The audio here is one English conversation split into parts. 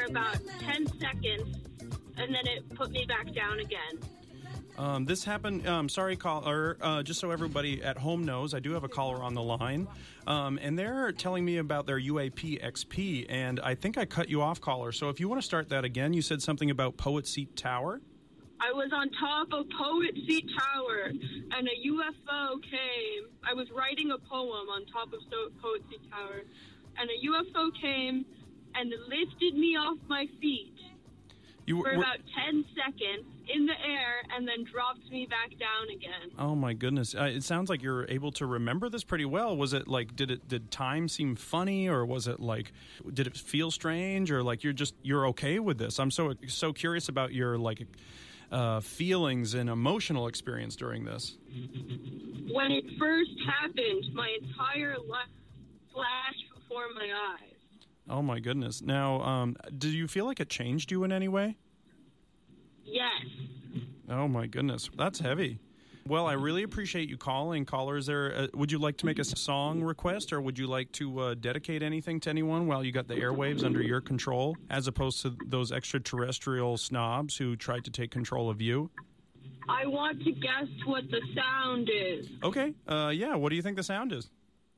about 10 seconds, and then it put me back down again. This happened, sorry, caller, just so everybody at home knows, I do have a caller on the line, and they're telling me about their UAP XP, and I think I cut you off, caller. So if you want to start that again, you said something about Poet Seat Tower? I was on top of Poet Seat Tower, and a UFO came. I was writing a poem on top of Poet Seat Tower, and a UFO came and lifted me off my feet for about 10 seconds in the air and then dropped me back down again. Oh, my goodness. It sounds like you're able to remember this pretty well. Was it like, did time seem funny, or was it like, did it feel strange, or like you're okay with this? I'm so curious about your feelings and emotional experience during this. When it first happened, my entire life flashed before my eyes. Oh, my goodness. Now, do you feel like it changed you in any way? Yes. Oh, my goodness. That's heavy. Well, I really appreciate you calling. Caller, would you like to make a song request, or would you like to dedicate anything to anyone while you got the airwaves under your control, as opposed to those extraterrestrial snobs who tried to take control of you? I want to guess what the sound is. Okay. Yeah, what do you think the sound is?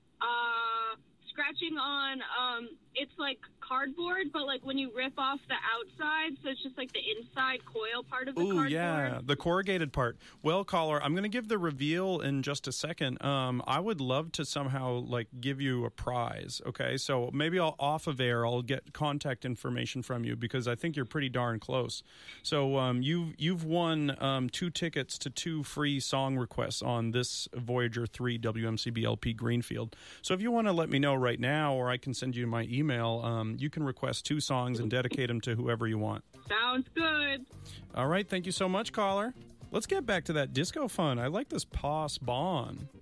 Scratching on, it's like cardboard, but like when you rip off the outside, so it's just like the inside coil part of the cardboard. Ooh, yeah, the corrugated part. Well, caller, I'm going to give the reveal in just a second. I would love to somehow give you a prize, okay? So maybe off of air, I'll get contact information from you, because I think you're pretty darn close. So you've won 2 tickets to 2 free song requests on this Voyager 3 WMCB LP Greenfield. So if you want to let me know right now, or I can send you my email, you can request 2 songs and dedicate them to whoever you want. Sounds good. All right, thank you so much, caller. Let's get back to that disco fun. I like this Pos Bon.